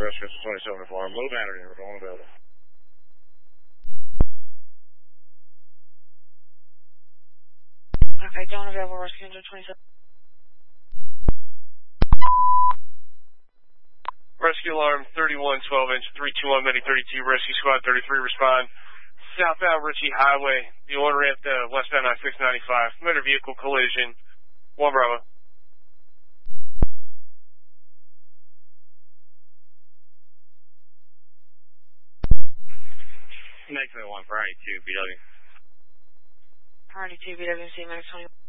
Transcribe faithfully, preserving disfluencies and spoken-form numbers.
Rescue twenty-seven Farm. Low battery, we're going available. Okay, don't available, Rescue twenty-seven. Rescue alarm thirty-one twelve inch three two one Medi thirty-two, Rescue Squad thirty-three, respond. Southbound Ritchie Highway, the on ramp to westbound I six ninety-five. Motor vehicle collision. One Bravo. Next one for I two B W. Priority two B W C, minus twenty.